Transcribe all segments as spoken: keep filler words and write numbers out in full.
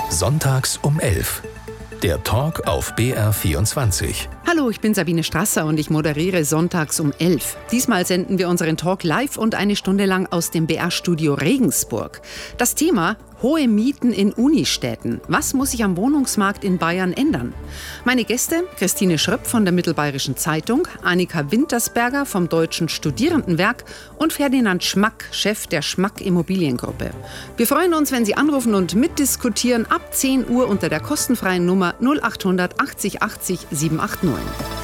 Sonntags um elf. Der Talk auf B R vierundzwanzig. Hallo, ich bin Sabine Strasser und ich moderiere sonntags um elf. Diesmal senden wir unseren Talk live und eine Stunde lang aus dem B R-Studio Regensburg. Das Thema: hohe Mieten in Unistädten. Was muss sich am Wohnungsmarkt in Bayern ändern? Meine Gäste: Christine Schröpp von der Mittelbayerischen Zeitung, Annika Wintersberger vom Deutschen Studierendenwerk und Ferdinand Schmack, Chef der Schmack Immobiliengruppe. Wir freuen uns, wenn Sie anrufen und mitdiskutieren ab zehn Uhr unter der kostenfreien Nummer null acht hundert achtzig achtzig sieben acht neun.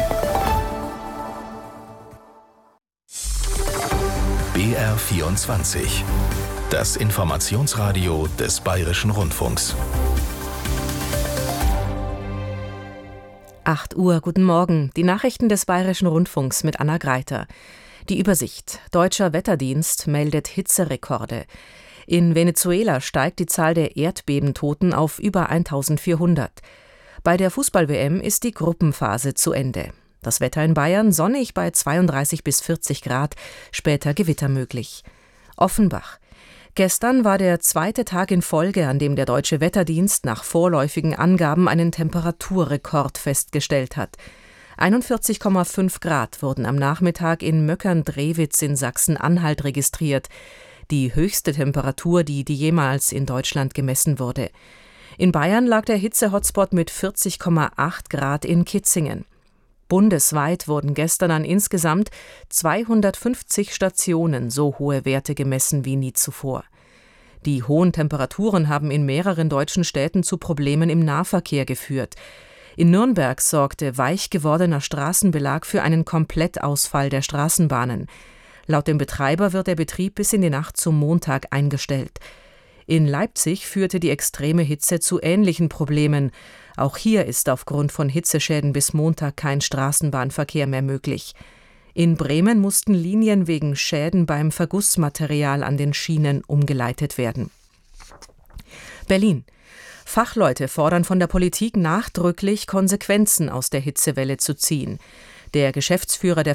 B R vierundzwanzig. Das Informationsradio des Bayerischen Rundfunks. acht Uhr, guten Morgen. Die Nachrichten des Bayerischen Rundfunks mit Anna Greiter. Die Übersicht. Deutscher Wetterdienst meldet Hitzerekorde. In Venezuela steigt die Zahl der Erdbebentoten auf über eintausendvierhundert. Bei der Fußball-W M ist die Gruppenphase zu Ende. Das Wetter in Bayern sonnig bei zweiunddreißig bis vierzig Grad, später Gewitter möglich. Offenbach. Gestern war der zweite Tag in Folge, an dem der Deutsche Wetterdienst nach vorläufigen Angaben einen Temperaturrekord festgestellt hat. einundvierzig Komma fünf Grad wurden am Nachmittag in Möckern-Drewitz in Sachsen-Anhalt registriert. Die höchste Temperatur, die, die jemals in Deutschland gemessen wurde. In Bayern lag der Hitze-Hotspot mit vierzig Komma acht Grad in Kitzingen. Bundesweit wurden gestern an insgesamt zweihundertfünfzig Stationen so hohe Werte gemessen wie nie zuvor. Die hohen Temperaturen haben in mehreren deutschen Städten zu Problemen im Nahverkehr geführt. In Nürnberg sorgte weich gewordener Straßenbelag für einen Komplettausfall der Straßenbahnen. Laut dem Betreiber wird der Betrieb bis in die Nacht zum Montag eingestellt. In Leipzig führte die extreme Hitze zu ähnlichen Problemen. Auch hier ist aufgrund von Hitzeschäden bis Montag kein Straßenbahnverkehr mehr möglich. In Bremen mussten Linien wegen Schäden beim Vergussmaterial an den Schienen umgeleitet werden. Berlin. Fachleute fordern von der Politik nachdrücklich, Konsequenzen aus der Hitzewelle zu ziehen. Der Geschäftsführer der